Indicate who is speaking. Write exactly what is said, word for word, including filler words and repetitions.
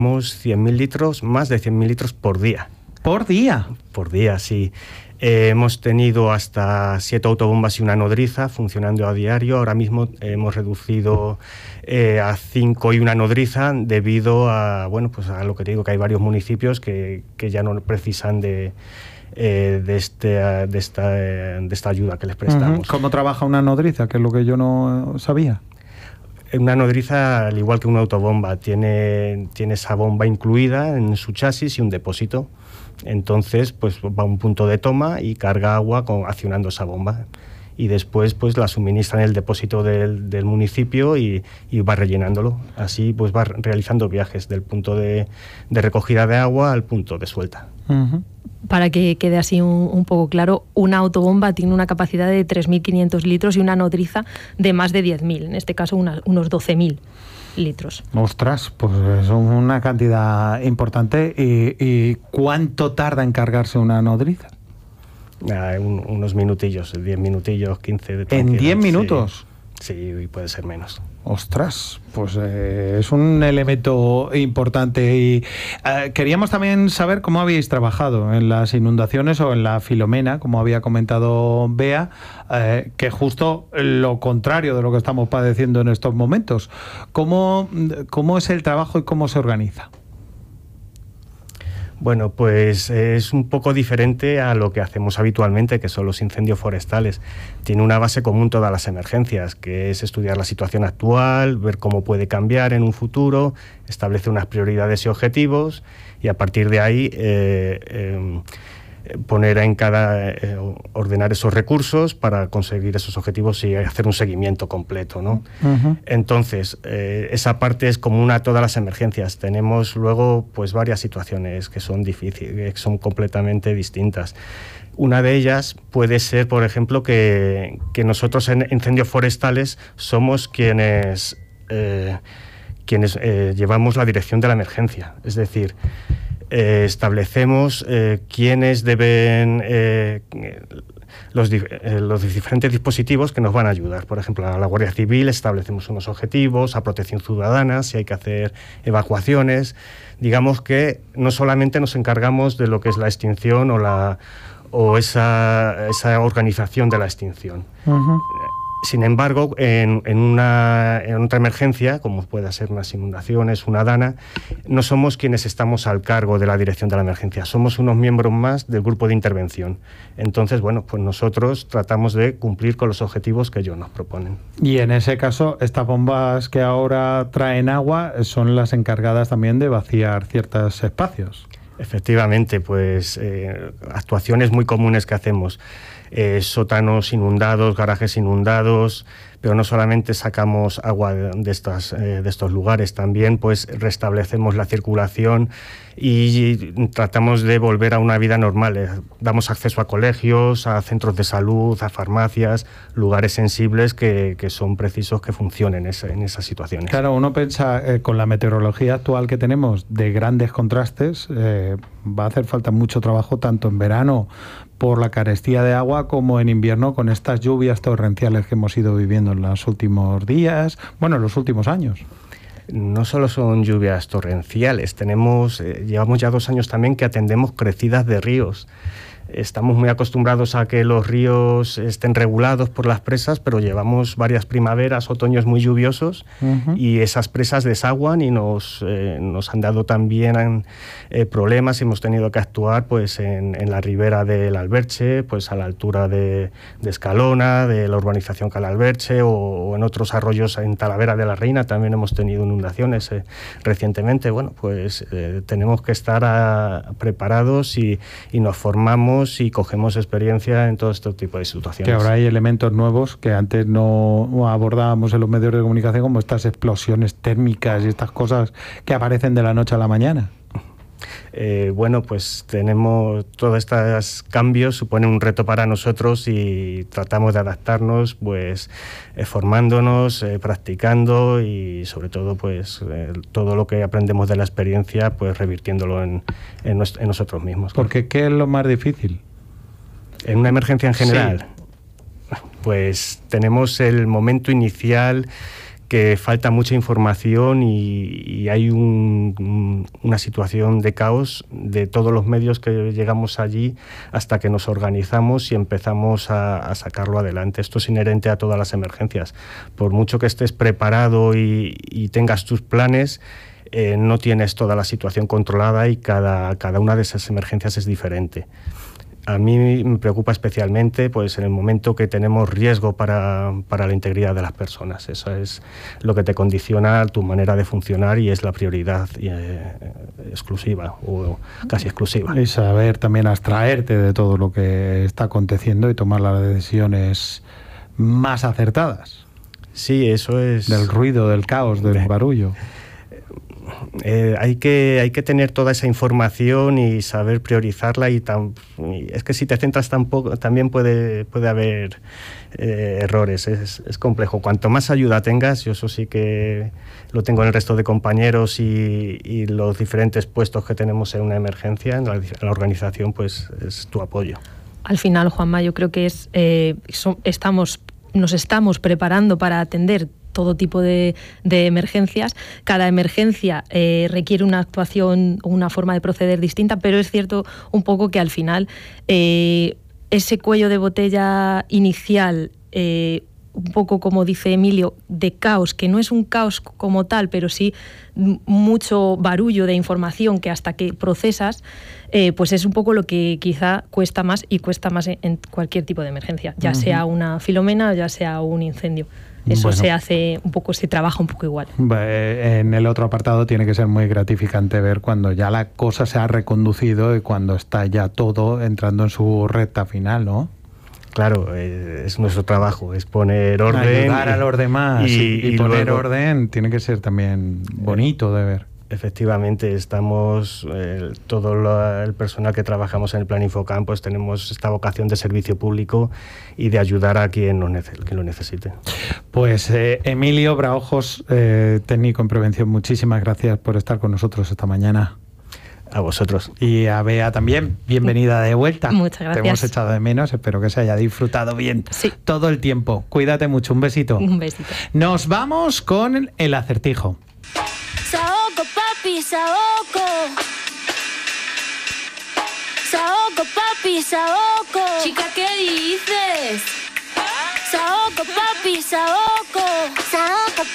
Speaker 1: cien mil litros, más de cien mil litros por día.
Speaker 2: ¿Por día?
Speaker 1: Por día, sí. Eh, hemos tenido hasta siete autobombas y una nodriza funcionando a diario. Ahora mismo hemos reducido eh, a cinco y una nodriza debido a, bueno, pues a lo que te digo, que hay varios municipios que, que ya no precisan de, eh, de, este, de, esta, de esta ayuda que les prestamos.
Speaker 2: Uh-huh. ¿Cómo trabaja una nodriza? Que es lo que yo no sabía.
Speaker 1: Una nodriza, al igual que una autobomba, tiene, tiene esa bomba incluida en su chasis y un depósito. Entonces, pues va a un punto de toma y carga agua con, accionando esa bomba. Y después, pues la suministra en el depósito del, del municipio y, y va rellenándolo. Así, pues va realizando viajes del punto de, de recogida de agua al punto de suelta.
Speaker 2: Uh-huh.
Speaker 3: Para que quede así un, un poco claro, una autobomba tiene una capacidad de tres mil quinientos litros y una nodriza de más de diez mil, en este caso una, unos doce mil litros.
Speaker 2: Ostras, pues es una cantidad importante. ¿Y, y cuánto tarda en cargarse una nodriza?
Speaker 1: Ah, un, unos minutillos, diez minutillos, quince. De
Speaker 2: ¿En diez minutos?
Speaker 1: Sí, sí, puede ser menos.
Speaker 2: Ostras, pues eh, es un elemento importante. Y eh, queríamos también saber cómo habíais trabajado en las inundaciones o en la Filomena, como había comentado Bea, eh, que justo lo contrario de lo que estamos padeciendo en estos momentos. ¿Cómo, cómo es el trabajo y cómo se organiza?
Speaker 1: Bueno, pues es un poco diferente a lo que hacemos habitualmente, que son los incendios forestales. Tiene una base común todas las emergencias, que es estudiar la situación actual, ver cómo puede cambiar en un futuro, establecer unas prioridades y objetivos y a partir de ahí eh, eh, poner en cada eh, ordenar esos recursos para conseguir esos objetivos y hacer un seguimiento completo, ¿no? Uh-huh. Entonces, eh, esa parte es común a todas las emergencias. Tenemos luego pues varias situaciones que son difíciles, que son completamente distintas. Una de ellas puede ser, por ejemplo, que, que nosotros en incendios forestales somos quienes, eh, quienes eh, llevamos la dirección de la emergencia. Es decir, Eh, establecemos eh, quiénes deben eh, los, eh, los diferentes dispositivos que nos van a ayudar. Por ejemplo, a la Guardia Civil establecemos unos objetivos, a Protección Ciudadana, si hay que hacer evacuaciones. Digamos que no solamente nos encargamos de lo que es la extinción o, la, o esa, esa organización de la extinción. Uh-huh. Sin embargo, en, en, una, en otra emergencia, como pueda ser unas inundaciones, una dana, no somos quienes estamos al cargo de la dirección de la emergencia, somos unos miembros más del grupo de intervención. Entonces, bueno, pues nosotros tratamos de cumplir con los objetivos que ellos nos proponen.
Speaker 2: Y en ese caso, estas bombas que ahora traen agua son las encargadas también de vaciar ciertos espacios.
Speaker 1: Efectivamente, pues eh, actuaciones muy comunes que hacemos. Eh, sótanos inundados, garajes inundados, pero no solamente sacamos agua de, estas, eh, de estos lugares, también pues restablecemos la circulación y tratamos de volver a una vida normal. Eh, damos acceso a colegios, a centros de salud, a farmacias, lugares sensibles que, que son precisos que funcionen ese, en esas situaciones.
Speaker 2: Claro, uno piensa eh, con la meteorología actual que tenemos de grandes contrastes, eh, va a hacer falta mucho trabajo tanto en verano por la carestía de agua como en invierno con estas lluvias torrenciales que hemos ido viviendo en los últimos días, bueno, en los últimos años.
Speaker 1: No solo son lluvias torrenciales, tenemos, eh, llevamos ya dos años también que atendemos crecidas de ríos. Estamos muy acostumbrados a que los ríos estén regulados por las presas, pero llevamos varias primaveras, otoños muy lluviosos, uh-huh. y esas presas desaguan y nos, eh, nos han dado también eh, problemas y hemos tenido que actuar pues, en, en la ribera del Alberche, pues, a la altura de, de Escalona, de la urbanización Calalberche o, o en otros arroyos en Talavera de la Reina también hemos tenido inundaciones eh, recientemente. Bueno, pues eh, tenemos que estar a, preparados y, y nos formamos y cogemos experiencia en todo este tipo de situaciones.
Speaker 2: Que ahora hay elementos nuevos que antes no abordábamos en los medios de comunicación, como estas explosiones térmicas y estas cosas que aparecen de la noche a la mañana.
Speaker 1: Eh, bueno, pues tenemos todos estos cambios, suponen un reto para nosotros y tratamos de adaptarnos, pues eh, formándonos, eh, practicando y sobre todo, pues eh, todo lo que aprendemos de la experiencia, pues revirtiéndolo en, en, nos, en nosotros mismos.
Speaker 2: Porque ¿qué es lo más difícil?
Speaker 1: En una emergencia en general, sí. Pues tenemos el momento inicial, que falta mucha información y, y hay un, una situación de caos de todos los medios que llegamos allí hasta que nos organizamos y empezamos a, a sacarlo adelante. Esto es inherente a todas las emergencias. Por mucho que estés preparado y, y tengas tus planes, eh, no tienes toda la situación controlada y cada, cada una de esas emergencias es diferente. A mí me preocupa especialmente pues, en el momento que tenemos riesgo para, para la integridad de las personas. Eso es lo que te condiciona tu manera de funcionar y es la prioridad eh, exclusiva o casi exclusiva.
Speaker 2: Y saber también abstraerte de todo lo que está aconteciendo y tomar las decisiones más acertadas.
Speaker 1: Sí, eso es...
Speaker 2: Del ruido, del caos, del barullo.
Speaker 1: Eh, hay que hay que tener toda esa información y saber priorizarla y, tan, y es que si te centras tampoco también puede puede haber eh, errores, es, es complejo. Cuanto más ayuda tengas, yo eso sí que lo tengo en el resto de compañeros y, y los diferentes puestos que tenemos en una emergencia en la, en la organización, pues es tu apoyo.
Speaker 3: Al final, Juanma, yo creo que es eh, so, estamos nos estamos preparando para atender todo tipo de, de emergencias. Cada emergencia eh, requiere una actuación o una forma de proceder distinta, pero es cierto un poco que al final eh, ese cuello de botella inicial, eh, un poco como dice Emilio, de caos, que no es un caos como tal, pero sí mucho barullo de información que hasta que procesas, eh, pues es un poco lo que quizá cuesta más y cuesta más en, en cualquier tipo de emergencia, ya uh-huh. sea una filomena o ya sea un incendio. Eso bueno, se hace un poco, se trabaja un poco igual.
Speaker 2: En el otro apartado tiene que ser muy gratificante ver cuando ya la cosa se ha reconducido y cuando está ya todo entrando en su recta final, ¿no?
Speaker 1: Claro, es nuestro trabajo, es poner orden.
Speaker 2: Ayudar a los demás y, y, y poner
Speaker 1: luego,
Speaker 2: orden tiene que ser también bonito de ver.
Speaker 1: Efectivamente, estamos, eh, todo lo, el personal que trabajamos en el Plan Infocam, pues tenemos esta vocación de servicio público y de ayudar a quien lo, nece- quien lo necesite.
Speaker 2: Pues eh, Emilio Braojos, eh, técnico en prevención, muchísimas gracias por estar con nosotros esta mañana.
Speaker 1: A vosotros.
Speaker 2: Y a Bea también, bienvenida de vuelta.
Speaker 3: Muchas gracias.
Speaker 2: Te hemos echado de menos, espero que se haya disfrutado bien
Speaker 3: sí.
Speaker 2: todo el tiempo. Cuídate mucho, un besito.
Speaker 3: Un besito.
Speaker 2: Nos vamos con el acertijo.
Speaker 4: Saoco, papi, saoco. Saoco, papi, saoco.
Speaker 5: Chica, ¿qué dices?
Speaker 4: Saoco, papi, saoco. Saoco,